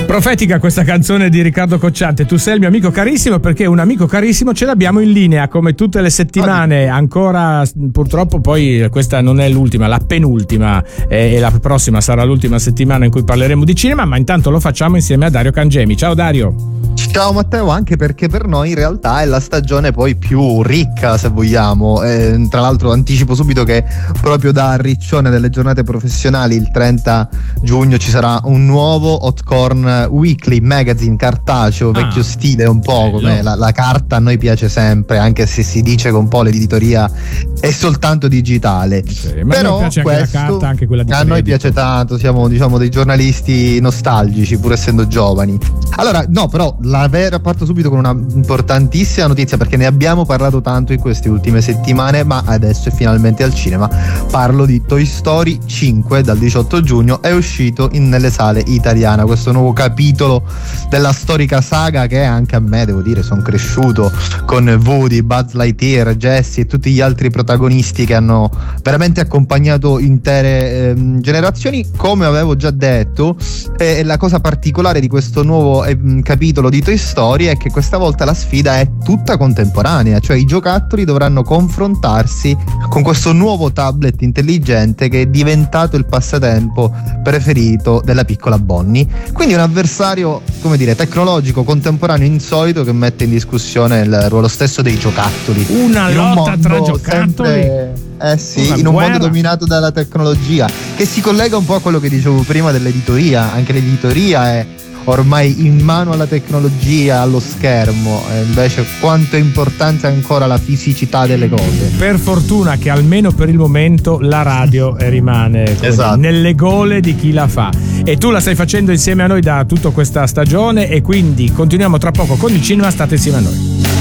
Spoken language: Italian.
Profetica questa canzone di Riccardo Cocciante. Tu sei il mio amico carissimo, perché un amico carissimo ce l'abbiamo in linea come tutte le settimane. Ancora purtroppo poi questa non è l'ultima, la penultima, e la prossima sarà l'ultima settimana in cui parleremo di cinema, ma intanto lo facciamo insieme a Dario Cangemi. Ciao Dario. Ciao Matteo, anche perché per noi in realtà è la stagione poi più ricca, se vogliamo. Tra l'altro anticipo subito che proprio da Riccione delle giornate professionali il 30 giugno ci sarà un nuovo Hotcorn Weekly Magazine cartaceo, vecchio stile, un po' come la carta a noi piace sempre, anche se si dice che un po' l'editoria è soltanto digitale. Ma però piace anche la carta, anche quella di a noi piace tanto, siamo diciamo dei giornalisti nostalgici pur essendo giovani. Allora no, però parto subito con una importantissima notizia, perché ne abbiamo parlato tanto in queste ultime settimane, ma adesso è finalmente al cinema. Parlo di Toy Story 5, dal 18 giugno è uscito nelle sale italiane questo nuovo capitolo della storica saga, che anche a me, devo dire, sono cresciuto con Woody, Buzz Lightyear, Jessie e tutti gli altri protagonisti che hanno veramente accompagnato intere generazioni. Come avevo già detto, la cosa particolare di questo nuovo capitolo di Toy Story è che questa volta la sfida è tutta contemporanea, cioè i giocattoli dovranno confrontarsi con questo nuovo tablet intelligente che è diventato il passatempo preferito della piccola Bonnie. Quindi un avversario, come dire, tecnologico, contemporaneo, insolito, che mette in discussione il ruolo stesso dei giocattoli. Una lotta tra giocattoli. In un mondo dominato dalla tecnologia, che si collega un po' a quello che dicevo prima dell'editoria. Anche l'editoria è ormai in mano alla tecnologia, allo schermo, invece quanto è importante ancora la fisicità delle cose. Per fortuna che almeno per il momento la radio rimane nelle gole di chi la fa, e tu la stai facendo insieme a noi da tutta questa stagione, e quindi continuiamo tra poco con il cinema. State insieme a noi.